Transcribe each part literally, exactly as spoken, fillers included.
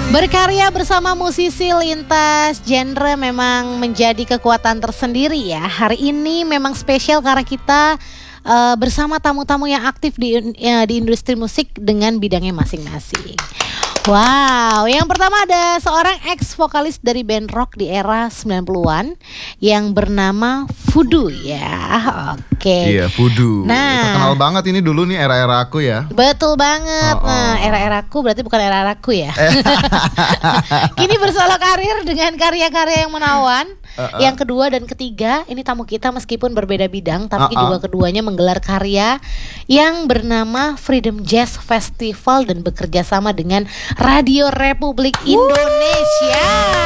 Berkarya bersama musisi lintas genre memang menjadi kekuatan tersendiri ya. Hari ini memang spesial karena kita uh, bersama tamu-tamu yang aktif di, uh, di industri musik dengan bidangnya masing-masing. Wow, yang pertama ada seorang ex-vokalis dari band rock di era sembilan puluhan yang bernama Voodoo ya. Oke. Okay. Iya, Voodoo. Nah, terkenal banget ini dulu nih era-era aku ya. Betul banget. Oh, oh. Nah, era-era aku berarti bukan era aku ya. Kini bersolok karir dengan karya-karya yang menawan. Uh-uh. Yang kedua dan ketiga, ini tamu kita meskipun berbeda bidang tapi uh-uh. juga keduanya menggelar karya yang bernama Freedom Jazz Festival dan bekerja sama dengan Radio Republik Indonesia.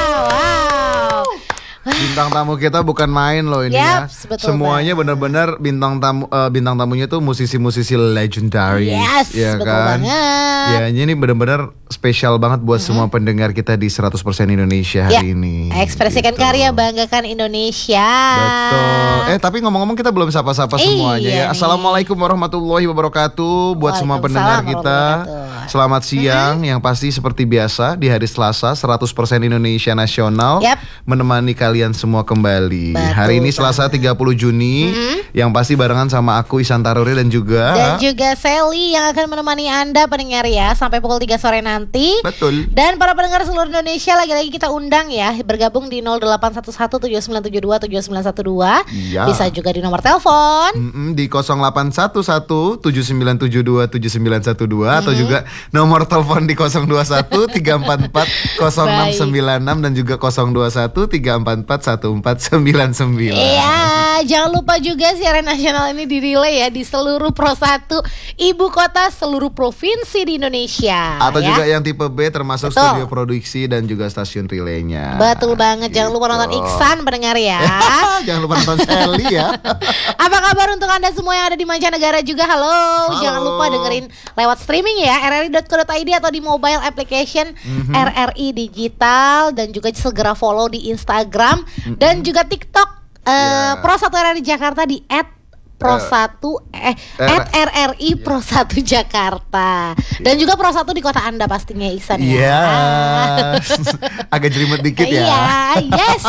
Wow. Bintang tamu kita bukan main loh ini yep, ya. Semuanya benar-benar bintang tamu uh, bintang tamunya tuh musisi-musisi legendaris. Yes, ya betul kan? banget. Ya, ini benar-benar spesial banget buat mm-hmm. semua pendengar kita di seratus persen Indonesia hari ya, ini. Ekspresikan gitu. Karya, banggakan Indonesia. Betul. Eh, tapi ngomong-ngomong kita belum sapa-sapa eh, semuanya iya ya. Nih. Assalamualaikum warahmatullahi wabarakatuh buat semua pendengar kita. Selamat siang, mm-hmm. yang pasti seperti biasa di hari Selasa seratus persen Indonesia Nasional yep. menemani kalian semua kembali. Betul, hari ini Selasa tiga puluh Juni mm-hmm. yang pasti barengan sama aku Ihsan Taruri dan juga dan juga Sally yang akan menemani Anda pendengar ya sampai pukul tiga sore nanti. Betul. Dan para pendengar seluruh Indonesia lagi-lagi kita undang ya bergabung di nol delapan satu satu tujuh sembilan tujuh dua tujuh sembilan satu dua. Ya. Bisa juga di nomor telepon mm-hmm, di nol delapan satu satu tujuh sembilan tujuh dua tujuh sembilan satu dua mm-hmm. atau juga nomor telepon di nol dua satu tiga empat empat nol enam sembilan enam dan juga nol dua satu tiga empat empat satu empat sembilan sembilan. Iya, jangan lupa juga siaran nasional ini dirilai ya di seluruh Pro satu ibu kota seluruh provinsi di Indonesia. Atau ya? juga yang tipe B termasuk Betul. Studio produksi dan juga stasiun relaynya. Betul banget, jangan gitu. Lupa nonton Iksan pendengar ya. Jangan lupa nonton Sally ya. Apa kabar untuk Anda semua yang ada di mancanegara juga? Halo. Halo. Jangan lupa dengerin lewat streaming ya r r i dot co dot i d atau di mobile application mm-hmm. R R I Digital dan juga segera follow di Instagram mm-hmm. dan juga TikTok uh, yeah. Pro satu R R I Jakarta di et Pro satu eh at R R I Pro satu Jakarta. Dan juga Pro satu di kota Anda pastinya Iksan ya. Iya. Agak jelimet dikit ya. Iya, yes.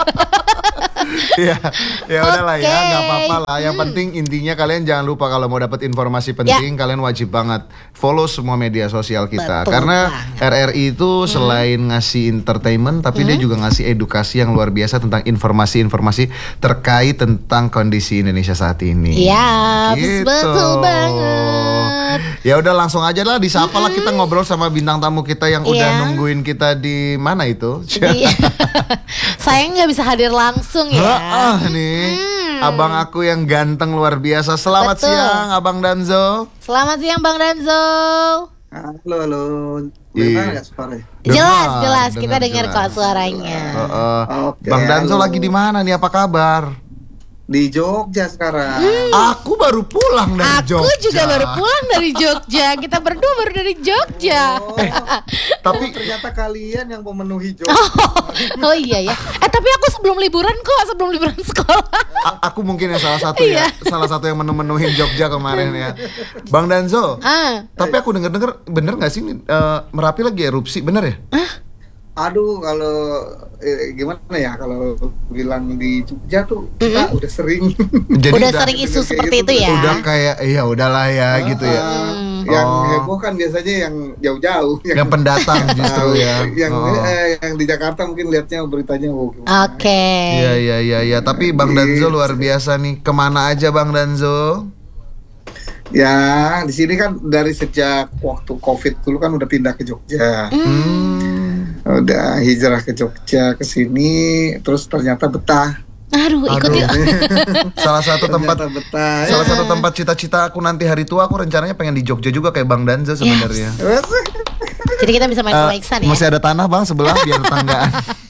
Ya, ya udahlah okay. ya, nggak apa-apa lah. Yang hmm. penting intinya kalian jangan lupa kalau mau dapat informasi penting, ya. Kalian wajib banget follow semua media sosial kita. Betul karena banget. R R I itu hmm. selain ngasih entertainment, tapi hmm. dia juga ngasih edukasi yang luar biasa tentang informasi-informasi terkait tentang kondisi Indonesia saat ini. Iya, gitu. Betul banget. Ya udah langsung aja lah disapa lah mm-hmm. kita ngobrol sama bintang tamu kita yang udah yeah. nungguin kita di mana itu. Saya nggak bisa hadir langsung ya. Ah nih, hmm. abang aku yang ganteng luar biasa. Selamat Betul. Siang, Abang Danzo. Selamat siang, Bang Danzo. Halo, halo. Iya. Jelas, jelas. Kita dengar kok suaranya. Uh, uh. Okay, Bang Danzo halo. Lagi di mana nih? Apa kabar? Di Jogja sekarang. Hmm. Aku baru pulang dari Aku Jogja. Aku juga baru pulang dari Jogja. Kita berdua baru dari Jogja. Oh, eh, tapi ternyata kalian yang memenuhi Jogja. Oh, oh iya ya. Eh tapi aku sebelum liburan kok, sebelum liburan sekolah. A- aku mungkin yang salah satu ya, salah satu yang menu-menuhin Jogja kemarin ya. Bang Danzo. Ah. Tapi aku denger-denger bener nggak sih uh, Merapi lagi erupsi, bener ya? Ah. Aduh, kalau eh, gimana ya kalau bilang di Jogja tuh kita mm-hmm. udah sering. Jadi udah, udah sering isu seperti itu, itu ya. Udah kayak ya udahlah ya uh, gitu ya. Hmm. Yang oh. heboh kan biasanya yang jauh-jauh, yang, yang pendatang justru ya. Yang oh. eh, yang di Jakarta mungkin lihatnya beritanya oh, Oke. Okay. Iya iya iya ya, tapi Bang Danzo luar biasa nih. Kemana aja Bang Danzo? Ya, di sini kan dari sejak waktu Covid dulu kan udah pindah ke Jogja. Hmm. Udah hijrah ke Jogja ke sini, terus ternyata betah. Aduh, ikut yuk. Salah satu tempat betah. Salah satu tempat cita-cita aku nanti hari tua aku rencananya pengen di Jogja juga kayak Bang Danzo sebenarnya. Yes. Jadi kita bisa main uh, Iksan ya. Masih ada tanah Bang sebelah biar tetanggaan.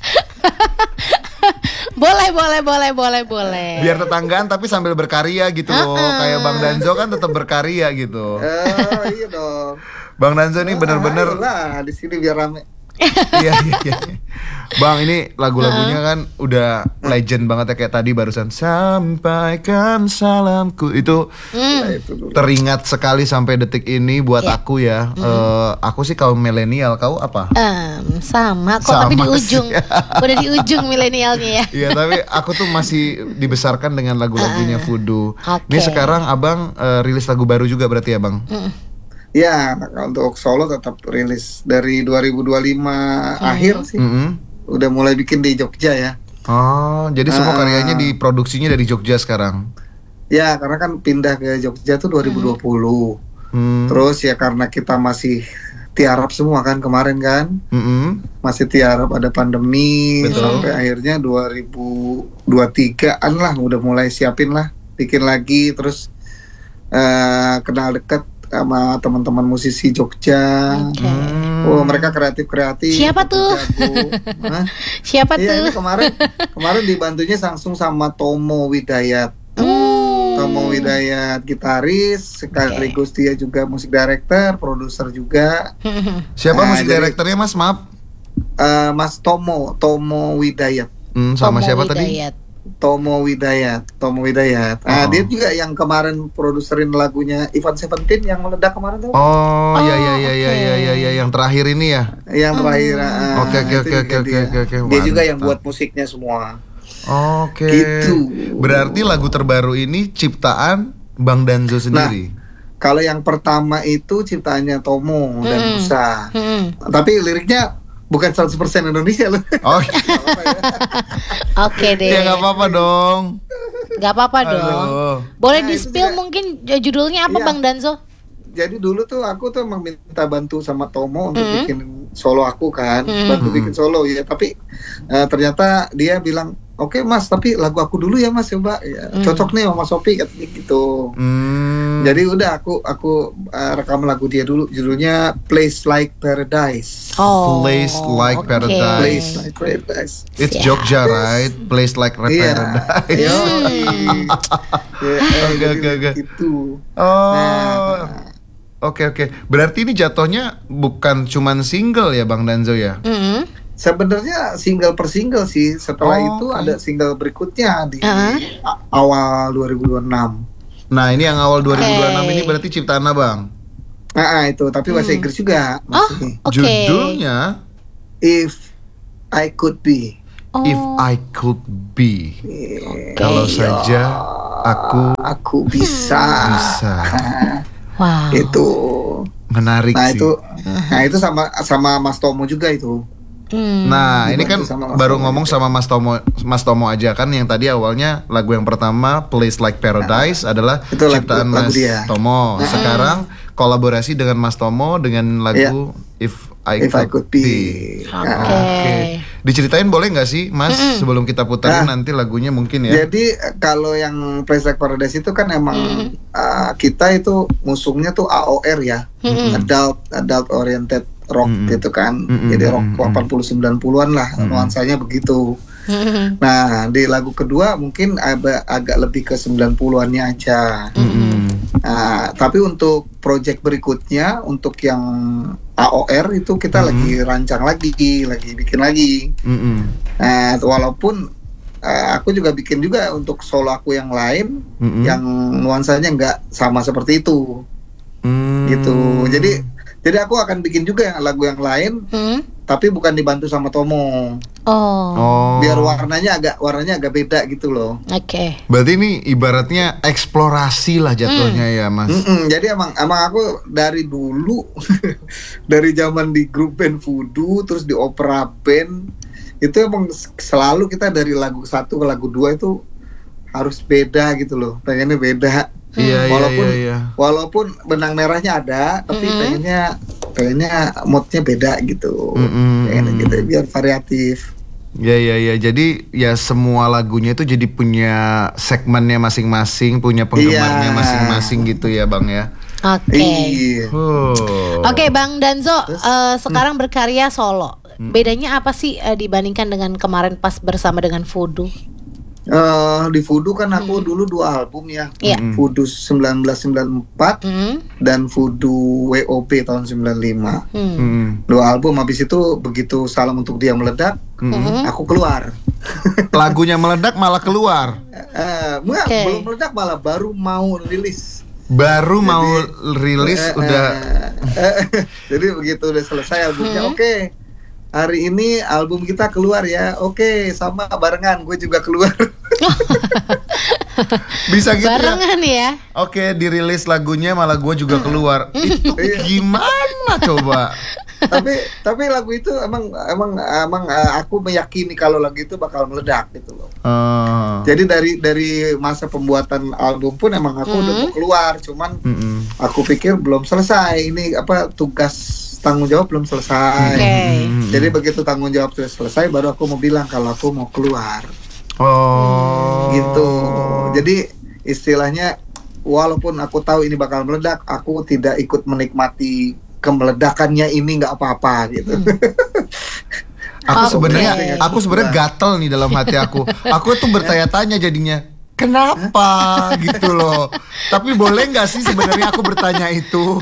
Boleh, boleh, boleh, boleh, boleh. Biar tetanggaan tapi sambil berkarya gitu loh. Uh-uh. Kayak Bang Danzo kan tetap berkarya gitu. Oh, iya dong. Bang Danzo ini oh, bener-bener lah di sini biar rame. Iya iya iya. Bang, ini lagu-lagunya kan udah legend banget ya, kayak tadi barusan sampaikan salamku itu Hmm. teringat sekali sampai detik ini buat Iya. aku ya. Eh, aku sih kaum milenial, kau apa? Em, sama kok, tapi di Sama ujung, sih. udah di ujung milenialnya ya. Iya, tapi aku tuh masih dibesarkan dengan lagu-lagunya Voodoo. Oke. Ini sekarang abang eh, rilis lagu baru juga berarti ya bang? Ya, untuk solo tetap rilis dari dua ribu dua puluh lima akhir sih. Mm-mm. Udah mulai bikin di Jogja ya. Oh, jadi semua Ah. karyanya diproduksinya dari Jogja sekarang. Ya, karena kan pindah ke Jogja tuh dua ribu dua puluh. Hmm. Terus ya karena kita masih tiarap semua kan kemarin kan. Mm-mm. Masih tiarap, ada pandemi. Betul. Sampai akhirnya dua ribu dua puluh tigaan lah udah mulai siapin lah. Bikin lagi, terus eh, kenal deket sama teman-teman musisi Jogja. Oke. Hmm. Oh, mereka kreatif-kreatif. Siapa tuh? jago. Hah? Siapa Iya, ini tuh? kemarin kemarin dibantunya langsung sama Tomo Widayat. Hmm. Tomo Widayat gitaris, sekaligus dia juga musik director, produser juga. Siapa Nah, musik jadi- direkturnya mas? Maaf. Eh, Mas Tomo, Tomo Widayat. Hmm, sama Tomo siapa tadi? Widayat. Tomo Widayat, Tomo Widayat. Nah, Oh. dia juga yang kemarin produserin lagunya Ivan Seventeen yang meledak kemarin tuh. Oh, ya ya ya ya oke. ya ya ya yang terakhir ini ya. Yang terakhir. ah, Hmm. Oke, oke, itu oke, juga oke, dia. oke, oke, Dia juga yang mantap. buat musiknya semua. Oke. Gitu. Berarti lagu terbaru ini ciptaan Bang Danzo sendiri. Kalau yang pertama itu ciptaannya Tomo dan Mm-mm. Musa. Hmm. Tapi liriknya bukan seratus persen Indonesia loh. Oh, Oke deh. ya nggak apa-apa dong. Nggak apa-apa dong. Aduh. Boleh Nah, di itu spill juga- mungkin j- judulnya apa Iya. Bang Danzo? Jadi dulu tuh aku tuh emang minta bantu sama Tomo untuk Mm. bikin solo aku kan, Mm. bantu bikin solo ya. Tapi eh, ternyata dia bilang, oke mas, tapi lagu aku dulu ya mas, coba ya, Mm. cocok nih sama Sophie katanya gitu. Hmm. Jadi udah aku aku eh, rekam lagu dia dulu, judulnya Place Like Paradise. Oh. Place Like oke. Paradise. Place Like Paradise. It's Ya. Jogja, right? Place like Iya. paradise. Yo. Hmm. Ya, Oke, oke, oke. Itu. Oh. Nah, Oke oke. Berarti ini jatuhnya bukan cuman single ya Bang Danzo ya? Mm-mm. sebenarnya single per single sih. Setelah Oh, itu oke. ada single berikutnya di Ah. a- awal dua ribu dua puluh enam. Nah ini yang awal dua ribu dua puluh enam Oke. ini berarti ciptaan Abang. Nah, ah, itu tapi bahasa Hmm. Inggris juga Oh, masih. oke. Judulnya If I Could Be. Oh. If I Could Be. Eh, Kalau Oke. saja aku Aku bisa. bisa. Wow. Itu. Menarik Nah sih. itu, nah itu sama sama Mas Tomo juga itu. Hmm. Nah, ini kan Dibantu sama Mas baru Tomo ngomong juga. sama Mas Tomo, Mas Tomo aja kan yang tadi awalnya lagu yang pertama Place Like Paradise adalah Itu lagu- ciptaan lagu Mas dia. Tomo. Sekarang kolaborasi dengan Mas Tomo dengan lagu If I If I Could Could Be. Oke. Nah, Oke. Diceritain boleh nggak sih, Mas, sebelum kita puterin Nah. nanti lagunya mungkin ya? Jadi eh, kalau yang Place Like Paradise itu kan emang uh, kita itu musungnya tuh A O R ya, adult adult oriented rock Mm-mm. gitu kan. Mm-mm, Jadi rock mm-mm. delapan puluh sembilan puluhan lah nuansanya begitu. Hmm. Nah, di lagu kedua mungkin agak agak lebih ke sembilan puluhannya aja. Mm-mm. Nah, tapi untuk project berikutnya untuk yang A O R itu kita Mm-mm. lagi rancang lagi, lagi bikin lagi. Mm-mm. Nah, walaupun eh, aku juga bikin juga untuk solo aku yang lain Mm-mm. yang nuansanya nggak sama seperti itu, Mm. gitu. Jadi jadi aku akan bikin juga yang lagu yang lain, Hmm. tapi bukan dibantu sama Tomo, Oh. Oh. biar warnanya agak warnanya agak beda gitu loh. Oke. Berarti ini ibaratnya eksplorasi lah jatuhnya ya, Mas. Mm-mm, jadi emang emang aku dari dulu dari zaman di grup band Voodoo terus di opera band itu emang selalu kita dari lagu satu ke lagu dua itu harus beda gitu loh, pengennya beda. Iya, iya, walaupun iya, iya. walaupun benang merahnya ada, tapi Mm-mm. pengennya pengennya moodnya beda gitu, Mm-mm, pengennya mm-mm. gitu biar variatif. Ya ya ya. Jadi ya semua lagunya itu jadi punya segmennya masing-masing, punya penggemarnya Iya. masing-masing gitu ya, Bang ya. Oke. Iya. Oh. Oke, Bang Danzo, Terus? eh, sekarang berkarya solo. Bedanya apa sih eh, dibandingkan dengan kemarin pas bersama dengan Voodoo? Uh, di Voodoo kan aku hmm. dulu dua album ya, yeah. Voodoo seribu sembilan ratus sembilan puluh empat hmm. dan Voodoo W O P tahun sembilan puluh lima. Hmm. Dua album, habis itu begitu Salam Untuk Dia meledak, hmm. aku keluar. Lagunya meledak malah keluar. Uh, enggak, okay. belum meledak malah baru mau rilis. Baru jadi, mau rilis uh, udah. Uh, uh, jadi begitu udah selesai albumnya, hmm. oke. Okay. Hari ini album kita keluar ya. Oke, sama barengan gue juga keluar. Bisa gitu barengan ya, ya? Oke, dirilis lagunya malah gue juga keluar. Itu gimana coba? tapi tapi lagu itu emang emang emang aku meyakini kalau lagu itu bakal meledak gitu loh. Uh. Jadi dari dari masa pembuatan album pun emang aku mm. udah mau keluar, cuman mm-mm. aku pikir belum selesai ini apa tugas tanggung jawab belum selesai. Okay. Jadi begitu tanggung jawab sudah selesai baru aku mau bilang kalau aku mau keluar. Oh. Gitu. Jadi istilahnya walaupun aku tahu ini bakal meledak, aku tidak ikut menikmati kemeledakannya ini, nggak apa-apa gitu. Hmm. Aku sebenarnya okay. aku sebenarnya gatel nih dalam hati aku. Aku tuh bertanya-tanya jadinya. Kenapa gitu loh. Tapi boleh gak sih sebenarnya aku bertanya itu.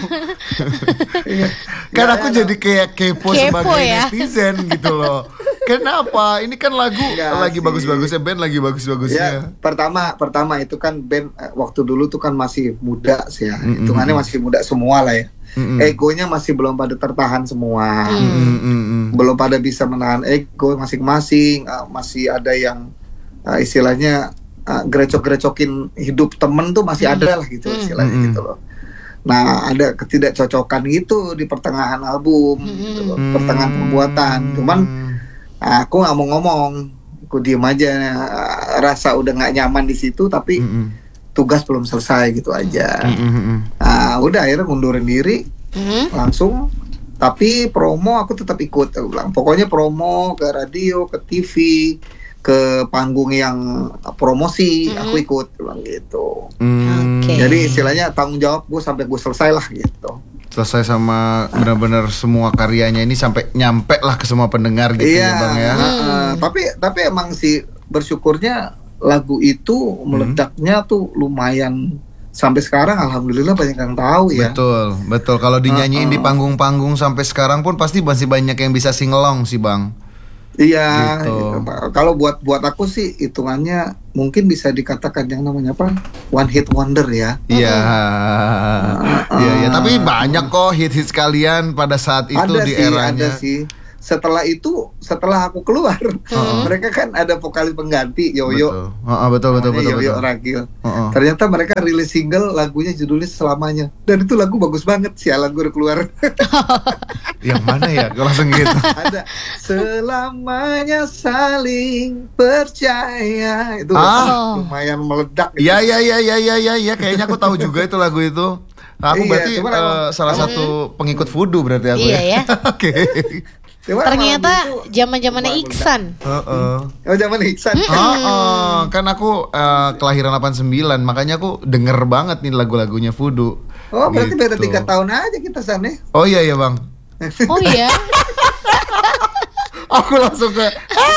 Kan aku jadi kayak kepo, kepo sebagai ya? Netizen gitu loh. Kenapa? Ini kan lagu Enggak lagi sih. Bagus-bagusnya band lagi bagus-bagusnya. Ya, pertama pertama itu kan band waktu dulu tuh kan masih muda sih ya. Mm-hmm. Hitungannya masih muda semua lah ya. Mm-hmm. Egonya masih belum pada tertahan semua. Mm-hmm. Belum pada bisa menahan ego masing-masing. Uh, masih ada yang uh, istilahnya Uh, gerecok-gerecokin hidup temen tuh masih hmm. ada lah gitu istilahnya hmm. gitu loh. Nah ada ketidakcocokan gitu di pertengahan album, hmm. gitu loh, pertengahan pembuatan. Cuman aku nggak mau ngomong, aku diem aja. Uh, rasa udah nggak nyaman di situ, tapi hmm. tugas belum selesai gitu aja. Hmm. Nah udah akhirnya mundurin diri, hmm. langsung. Tapi promo aku tetap ikut. Aku bilang pokoknya promo ke radio, ke T V, ke panggung yang promosi, mm-hmm. aku ikut bilang gitu. Mm. Okay. Jadi istilahnya tanggung jawab gue sampai gue selesai lah gitu. Selesai sama benar-benar semua karyanya ini sampai nyampe lah ke semua pendengar gitu iya, ya Bang ya. Uh, uh, tapi tapi emang sih bersyukurnya lagu itu meledaknya mm. tuh lumayan sampai sekarang alhamdulillah banyak yang tahu ya. Betul, betul. Kalau dinyanyiin uh, uh. di panggung-panggung sampai sekarang pun pasti masih banyak yang bisa singelong sih Bang. Iya, gitu. Gitu. Kalau buat buat aku sih hitungannya mungkin bisa dikatakan yang namanya apa? One hit wonder ya. Iya. Uh, iya, uh, ya. Tapi banyak kok hit-hit kalian pada saat itu ada di sih, eranya. Ada sih. Setelah itu, setelah aku keluar, uh-uh. mereka kan ada vokalis pengganti Yoyo. Betul, uh-uh, betul, betul, betul, Yoyo betul. Ragil. Uh-uh. Ternyata mereka rilis single, lagunya judulnya Selamanya. Dan itu lagu bagus banget, sialan gue udah keluar. Yang mana ya? Gue langsung gitu. Ada Selamanya Saling Percaya. Itu ah. lumayan meledak. Iya, iya, iya, iya, iya, iya, ya. Kayaknya aku tahu juga itu lagu itu. Aku iya, berarti uh, salah satu pengikut Voodoo berarti aku. Iya ya. Oke. Cuman ternyata zaman-zamannya Iksan. Heeh. Uh-uh. Oh, zaman Iksan. Heeh. Uh-uh. Kan aku uh, kelahiran delapan sembilan, makanya aku denger banget nih lagu-lagunya Voodoo. Oh, berarti gitu. Beda tiga tahun aja kita sana. Oh iya ya, Bang. Oh iya. Aku langsung ke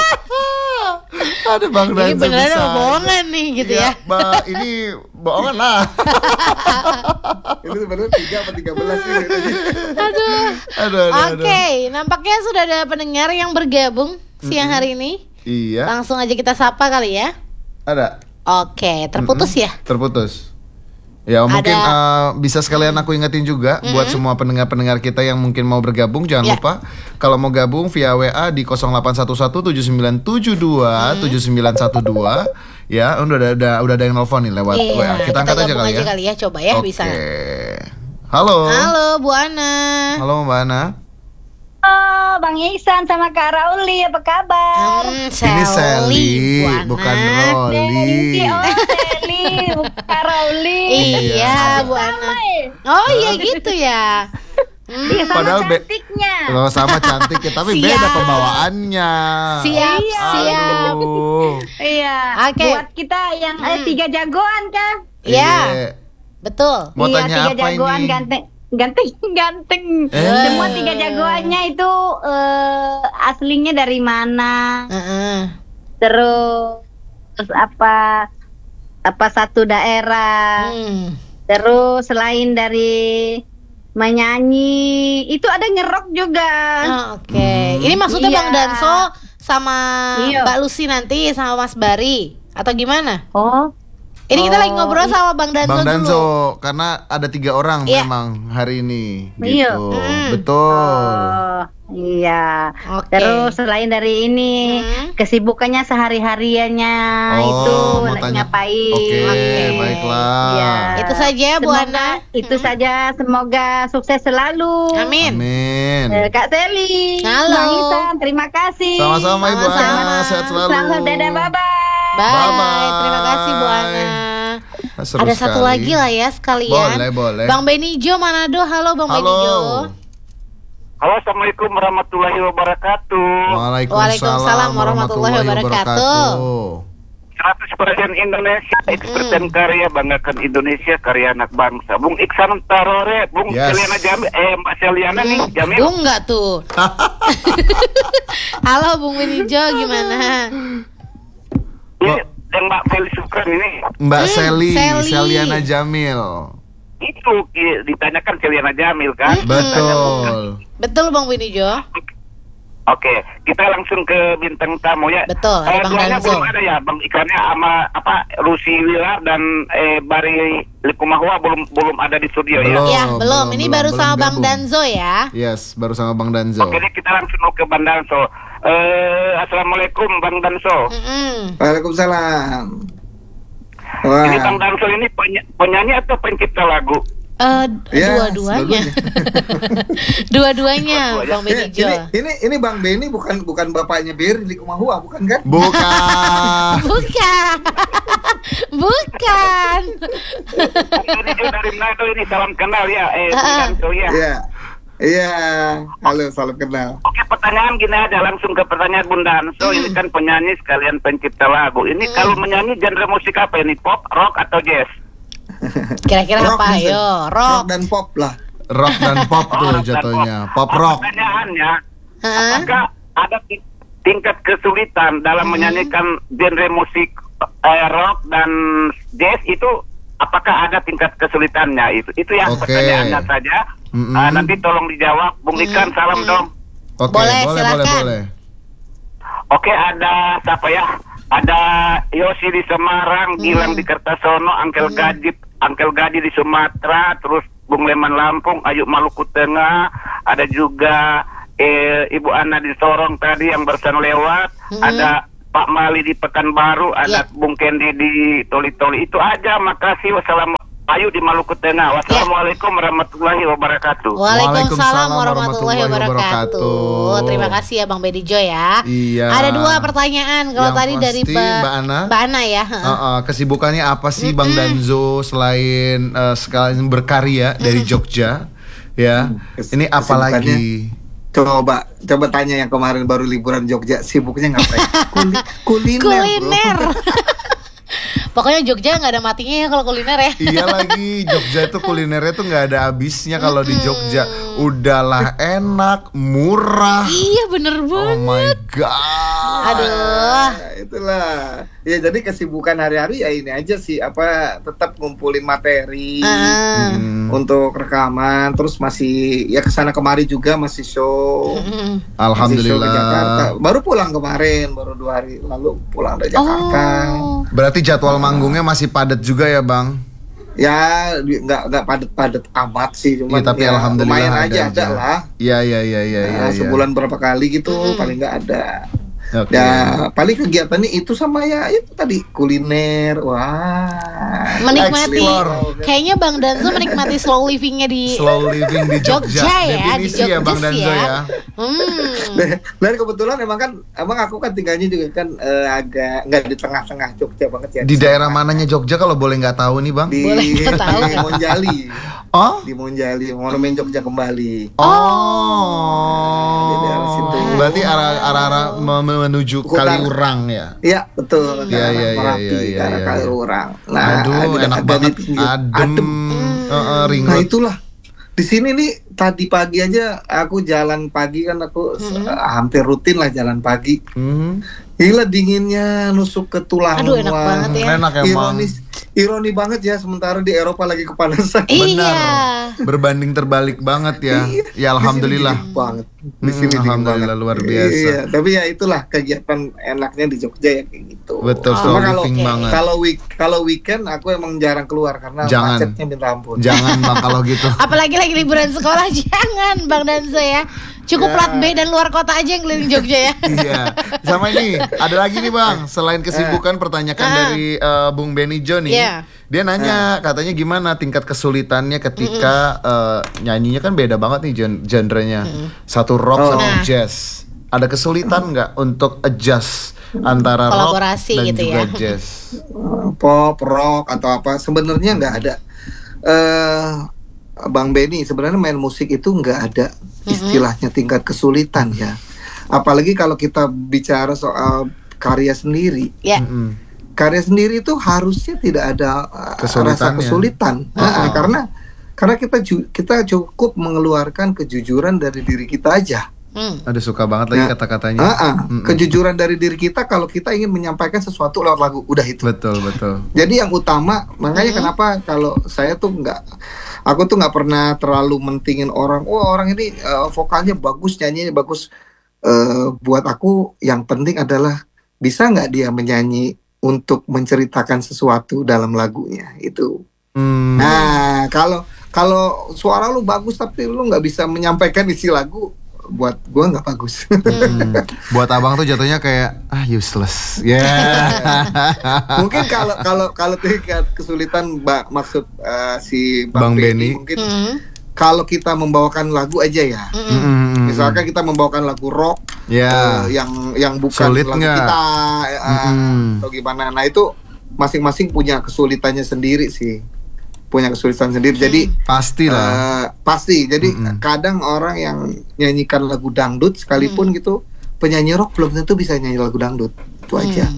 ada Bang Dan. Ini beneran bohongan nih gitu ya. Ya ba, ini bohongan lah. Ini sebenarnya tiga atau tiga belas nih. Aduh. Aduh, aduh, Oke, okay, nampaknya sudah ada pendengar yang bergabung siang hari ini. Iya. Langsung aja kita sapa kali ya. Ada. Oke, okay, terputus mm-hmm. ya? Terputus. Ya mungkin uh, bisa sekalian aku ingetin juga mm-hmm. buat semua pendengar-pendengar kita yang mungkin mau bergabung, jangan yeah. lupa kalau mau gabung via W A di nol delapan satu satu tujuh sembilan tujuh dua tujuh sembilan satu dua ya. Udah ada udah, udah ada yang nelfon nih lewat yeah, W A. Kita, kita angkat aja kali ya. kali ya. Coba ya okay. bisa. Halo. Halo Bu Ana. Halo Mbak Ana. Oh, Bang Ihsan sama Kak Rauli, apa kabar? Hmm, Ini Sally, bukan Rolly. Oh, Sally, bukan Kak Rauli. Iya, Bu Ana. Oh iya gitu ya. Hmm. Iya, sama Padahal cantiknya. Be- oh, sama cantik ya, tapi siap. beda pembawaannya. Siap, iya. siap. Iya. Okay. Buat kita yang hmm. eh, tiga jagoan kan? Iya. Yeah. Betul. Mau iya, tanya tiga apa jagoan ini? Ganteng. Ganteng, ganteng. Eh. Semua tiga jagoannya itu uh, aslinya dari mana? Uh-uh. Terus terus apa apa satu daerah. Hmm. Terus selain dari menyanyi, itu ada ngerok juga. Oh, Oke, okay. Ini maksudnya Iya. Bang Danso sama Iya. Mbak Lucy nanti sama Mas Bari atau gimana? Oh, Ini kita lagi Oh, ngobrol i- sama Bang Danso Bang dulu. Danzo, karena ada tiga orang Iya. memang hari ini, Iya. gitu. Hmm. Betul. oh, iya. Oke. Terus selain dari ini, Hmm. kesibukannya sehari-hariannya Oh, itu mau tanya. ngapain? Oke, Oke. baiklah. Iya. Itu saja ya, Bu Semoga- Ana. Itu Hmm. saja, semoga sukses selalu. Amin. Amin. Eh, Kak Seli, Halo. Bang Isan, terima kasih. Sama-sama Ibu Sama-sama. Ana, sehat selalu. Selamat dadah, bye-bye. Bye. Bye-bye. Terima kasih Bu Ana. Seru Ada satu sekali. lagi lah ya sekalian. Boleh, boleh. Bang Benijo Manado. Halo Bang Halo. Benijo. Halo, Assalamualaikum warahmatullahi wabarakatuh. Waalaikumsalam warahmatullahi wabarakatuh. seratus persen Indonesia, X persen karya, banggakan Indonesia, karya anak bangsa. Bung Iksan Tarore, Bung Yes. Seliana Jamil, eh Mbak Seliana nih, Jamil. Bung nggak tuh? Halo Bung Benijo, gimana? Ini yang Mbak Feli Sukran ini, Mbak Hmm, Seli, Seli. Seliana Jamil. itu ki- ditanyakan Seliana Jamil kan? Betul. Betul Bang Benijo. Oke, kita langsung ke bintang tamu ya. Betul, ada Eh, Bang duanya Danzo. belum ada ya, Bang Iklannya sama apa Rusi Wila dan eh, Bari Likumahwa belum belum ada di studio ya. Belum. Ya belum. Ini belum, baru belum sama Bang gabung. Danzo ya. Yes, baru sama Bang Danzo. Oke, ini kita langsung mau ke Bang Danso. Eh, Assalamualaikum Bang Danso. Mm-mm. Waalaikumsalam. Wah. Ini Bang Danso ini peny- penyanyi atau pencipta lagu? Eh, Ya, dua-duanya. Dua-duanya Bang Ini, Benijo. ini, ini ini Bang Beni bukan bukan bapaknya Berry di Kumahua, bukan kan? Bukan. Bukan. Bukan. Ini juga dari Manado ini, salam kenal ya. Eh, Bang Ah. Danso ya. Iya. Iya. Halo, salam kenal. Oke, pertanyaan gini aja, langsung ke pertanyaan Bung Danso. Ini kan penyanyi sekalian pencipta lagu. Ini kalau menyanyi genre musik apa ini? Pop, rock, atau jazz? Kira-kira Rock apa? bisa. Yo, Rock rock. dan pop lah. Rock dan pop tuh rock dan jatuhnya. pop. Pop rock. Pertanyaannya, Hah? apakah ada ti- tingkat kesulitan dalam menyanyikan genre musik eh, rock dan jazz itu? Apakah ada tingkat kesulitannya itu? Itu ya Oke. pertanyaannya saja. Mm-mm. Ah, nanti tolong dijawab, Bung Ikan. Salam dong. Oke, Boleh, boleh, boleh, silakan. boleh. Oke, ada siapa ya? Ada Yosi di Semarang, Gilang di Kertasono, Angkel Gaji, Angkel Gaji di Sumatera, terus Bung Leman Lampung, Ayu Maluku Tengah, ada juga eh, Ibu Ana di Sorong tadi yang barusan lewat, ada Pak Mali di Pekanbaru, ada Ya. Bung Kendi di Toli-Toli. Itu aja, makasih. Wassalamualaikum. Ayu di Maluku Tengah. Wassalamualaikum warahmatullahi wabarakatuh. Waalaikumsalam warahmatullahi warahmatullahi wabarakatuh. wabarakatuh. Terima kasih ya Bang Benijo ya. Iya. Ada dua pertanyaan. Kalau Yang tadi dari pasti, Mbak Mbak Ana. Mbak Ana ya. heeh. Uh-uh, kesibukannya apa sih Bang Danzo selain uh, sekalian berkarya dari Jogja? Ya, Kes- ini apa kesibukannya? lagi? Coba coba tanya yang kemarin baru liburan Jogja, sibuknya ngapain? Kuli, kuliner. Kuliner. Bro. Pokoknya Jogja nggak ada matinya ya kalau kuliner ya. Iya lagi, Jogja itu kulinernya tuh nggak ada habisnya kalau di Jogja. Udahlah enak, murah. Iya bener Oh banget. my god. Aduh. Nah, itulah. Ya jadi kesibukan hari-hari ya ini aja sih, apa tetap ngumpulin materi Ah. Hmm, untuk rekaman, terus masih ya kesana kemari juga masih show. Mm. Masih show ke Jakarta. Alhamdulillah. Baru pulang kemarin, baru dua hari lalu pulang dari Jakarta. Oh. Berarti jadwal manggungnya masih padat juga ya Bang? Ya di- nggak nggak padat-padat amat sih, cuma Iya, tapi ya, alhamdulillah lumayan ada aja ada aja. lah. Iya iya iya iya. Nah, iya, iya. sebulan berapa kali gitu Mm. paling nggak ada. Oke. Ya paling kegiatannya itu sama ya itu tadi kuliner. Wah. Menikmati. Explore. Kayaknya Bang Danzo menikmati slow livingnya di Slow living di Jogja. Jogja ya, di Definisi ya Bang Jogja Danzo ya. ya. Hmm. Dan kebetulan emang kan emang aku kan tinggalnya juga kan eh, agak nggak di tengah-tengah Jogja banget ya. Di daerah mananya Jogja kalau boleh nggak tahu nih Bang? Di, Boleh nggak tahu. di Monjali. Oh? Di Monjali, Monumen Jogja kembali. Oh. Di daerah situ. Berarti arah-arah me- menuju Hutan. Kaliurang ya. Iya betul. Iya, ke arah iya, iya, Merapi, iya, ke iya, arah iya. Kaliurang. Aduh, ada- enak ada di banget. pinggir. Adem. Adem. Heeh, Nah ringot. itulah. Di sini nih tadi pagi aja aku jalan pagi kan aku Hmm. uh, hampir rutin lah jalan pagi. Hmm. Gila dinginnya nusuk ke tulang. Aduh, enak Wah, banget ya. Enak emang. Ironis, ironi banget ya sementara di Eropa lagi kepanasan. Iya. Berbanding terbalik banget ya. Ya alhamdulillah. Dingin banget. Di Hmm, sini dingin alhamdulillah, banget. luar biasa. Iya, tapi ya itulah kegiatan enaknya di Jogja ya kayak gitu. Betul, Cuma slow kalau living oke. banget. kalau week kalau weekend aku emang jarang keluar karena Jangan. macetnya minta ampun. Jangan Bang kalau gitu. Apalagi lagi liburan sekolah, jangan Bang Danzo ya. Cukup Ya. plat B dan luar kota aja yang keliling Jogja ya. Iya. Sama ini, ada lagi nih Bang. Selain kesibukan, pertanyaan Ah. dari eh, Bung Benny Jo nih. Iya. Dia nanya katanya gimana tingkat kesulitannya ketika eh, nyanyinya kan beda banget nih gen- genrenya. Satu rock Oh. sama Nah. jazz. Ada kesulitan nggak untuk adjust antara rock Kolaborasi dan gitu juga ya. jazz? Pop, rock atau apa sebenarnya nggak ada. Eh Bang Benny sebenarnya main musik itu nggak ada istilahnya tingkat kesulitan ya. Apalagi kalau kita bicara soal karya sendiri. Ya. Mm-mm. Karya sendiri itu harusnya tidak ada uh, rasa Kesulitannya. kesulitan. Oh. Nah, karena karena kita ju- kita cukup mengeluarkan kejujuran dari diri kita aja. Hmm. Ada suka banget lagi Ya. kata-katanya. Ah, ah. Mm-mm. Kejujuran dari diri kita kalau kita ingin menyampaikan sesuatu lewat lagu, udah itu. Betul, betul. Jadi yang utama, makanya Mhm. kenapa kalau saya tuh nggak, aku tuh nggak pernah terlalu mentingin orang. Oh orang ini uh, vokalnya bagus, nyanyinya bagus. Uh, buat aku yang penting adalah bisa nggak dia menyanyi untuk menceritakan sesuatu dalam lagunya itu. Hmm. Nah kalau kalau suara lu bagus tapi lu nggak bisa menyampaikan isi lagu, buat gua nggak bagus. Hmm. Buat abang tuh jatuhnya kayak ah useless. Ya. Mungkin kalau kalau kalau tingkat kesulitan ba- maksud uh, si Bang Bang, Benny. Benny mungkin Hmm. kalau kita membawakan lagu aja ya. Mm-mm. Misalkan kita membawakan lagu rock Ya. eh, yang yang bukan Sulit lagu nggak? kita eh, Mm-mm. atau gimana. Nah itu masing-masing punya kesulitannya sendiri sih. Punya kesulitan sendiri. Jadi Pastilah. eh, pasti. Jadi Mm-mm. kadang orang yang nyanyikan lagu dangdut sekalipun gitu, penyanyi rock belum tentu bisa nyanyi lagu dangdut. Itu aja.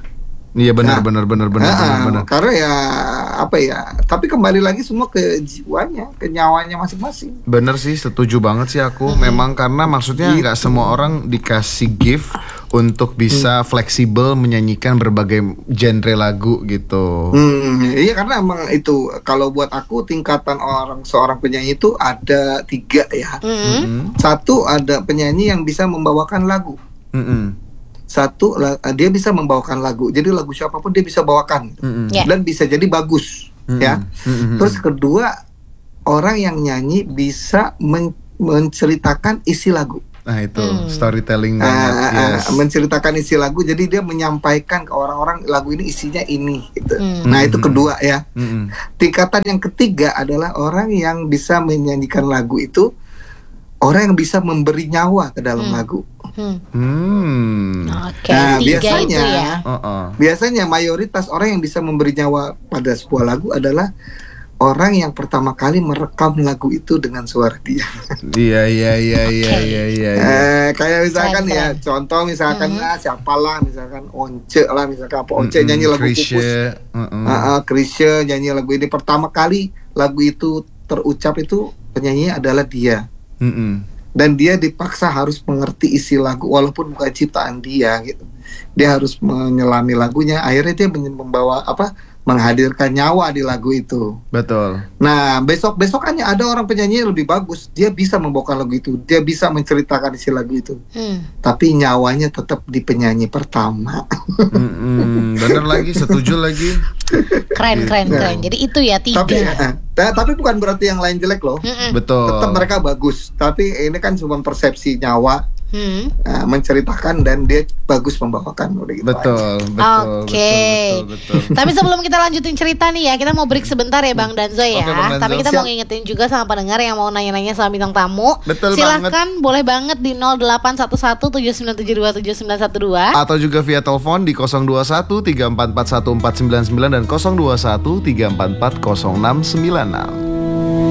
Iya benar Nah, benar benar benar Ah, benar benar. Karena ya apa ya? Tapi kembali lagi semua ke jiwanya, ke nyawanya masing-masing. Bener sih, setuju banget sih aku. Memang karena maksudnya nggak semua orang dikasih gift untuk bisa fleksibel menyanyikan berbagai genre lagu gitu. Hmm, iya karena emang itu kalau buat aku tingkatan orang seorang penyanyi itu ada tiga ya. Hmm. Mm-mm. Satu ada penyanyi yang bisa membawakan lagu. Mm-mm. Satu la- dia bisa membawakan lagu. Jadi lagu siapapun dia bisa bawakan Mm-mm. Ya. dan bisa jadi bagus Mm-mm. ya. Mm-mm. Terus kedua orang yang nyanyi bisa men- menceritakan isi lagu. Nah itu Hmm. storytelling Ah, banget. ah, Yes. ah, menceritakan isi lagu. Jadi dia menyampaikan ke orang-orang lagu ini isinya ini gitu. Hmm. Nah itu kedua ya. Mm-mm. Tingkatan yang ketiga adalah orang yang bisa menyanyikan lagu itu orang yang bisa memberi nyawa ke dalam Hmm. lagu. Hmm. Hmm. Oke, Nah, tiga biasanya- itu ya. Uh-uh. Biasanya mayoritas orang yang bisa memberi nyawa pada sebuah lagu adalah orang yang pertama kali merekam lagu itu dengan suara dia. Iya iya iya iya Oke. iya iya. iya. Eh, kayak misalkan Keren, ya, keren. contoh misalkan Mhm. lah siapalah, misalkan Once lah, misalkan apa Once Mm-mm. nyanyi lagu Chrisye. Pupus, Uh-uh. ah, ah, Chrisye nyanyi lagu ini pertama kali lagu itu terucap itu penyanyinya adalah dia. Mm-mm. Dan dia dipaksa harus mengerti isi lagu walaupun bukan ciptaan dia gitu. Dia harus menyelami lagunya, akhirnya dia men- membawa apa menghadirkan nyawa di lagu itu. Betul. Nah besok besokannya ada orang penyanyi yang lebih bagus, dia bisa membawakan lagu itu, dia bisa menceritakan isi lagu itu, Hmm. tapi nyawanya tetap di penyanyi pertama. Mm-mm. Bener lagi, setuju lagi. Keren, keren, Nah. keren. Jadi itu ya tiga. tapi eh, ta- tapi bukan berarti yang lain jelek loh. Mm-mm. Betul. Tetap mereka bagus, tapi ini kan cuma persepsi nyawa. Hmm. Nah, menceritakan dan dia bagus membawakan udah gitu aja. Betul, betul, Oke. betul, betul, betul. Tapi sebelum kita lanjutin cerita nih ya, kita mau break sebentar ya Bang Danzo ya. Oke, Bang Danzo. Tapi kita mau Siap. ngingetin juga sama pendengar yang mau nanya-nanya sama bintang tamu. Betul Silahkan boleh banget di nol delapan satu satu tujuh sembilan tujuh dua tujuh sembilan satu dua. Atau juga via telepon di nol dua satu tiga empat empat satu empat sembilan sembilan dan nol dua satu tiga empat empat nol enam sembilan nol.